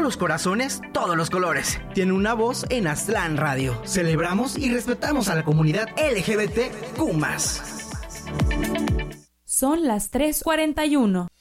los corazones, todos los colores. Tiene una voz en Aztlán Radio. Celebramos y respetamos a la comunidad LGBTQ+. Son las 3:41.